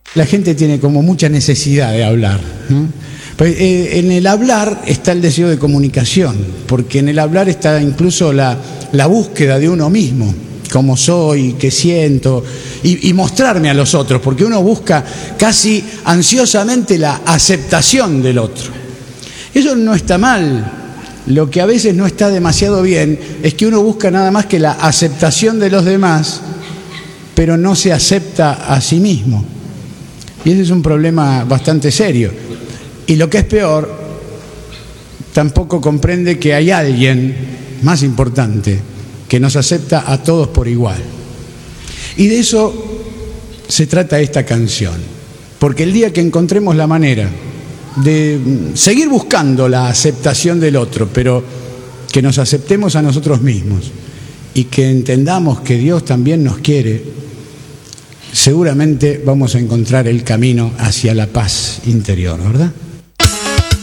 La gente tiene como mucha necesidad de hablar, ¿no? Pues, en el hablar está el deseo de comunicación, porque en el hablar está incluso la búsqueda de uno mismo, cómo soy, qué siento, y mostrarme a los otros, porque uno busca casi ansiosamente la aceptación del otro. Eso no está mal. Lo que a veces no está demasiado bien es que uno busca nada más que la aceptación de los demás, pero no se acepta a sí mismo. Y ese es un problema bastante serio. Y lo que es peor, tampoco comprende que hay alguien más importante que nos acepta a todos por igual. Y de eso se trata esta canción. Porque el día que encontremos la manera de seguir buscando la aceptación del otro, pero que nos aceptemos a nosotros mismos y que entendamos que Dios también nos quiere, seguramente vamos a encontrar el camino hacia la paz interior, ¿verdad?